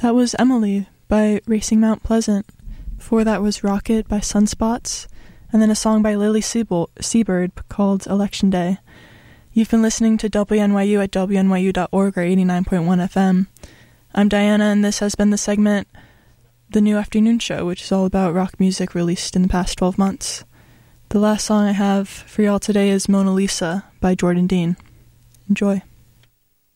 That was Emily by Racing Mount Pleasant. Before that was Rocket by Sunspots, and then a song by Lily Seabird called Election Day. You've been listening to WNYU at WNYU.org or 89.1 FM. I'm Diana, and this has been the segment The New Afternoon Show, which is all about rock music released in the past 12 months. The last song I have for y'all today is Mona Lisa by Jordan Dean. Enjoy.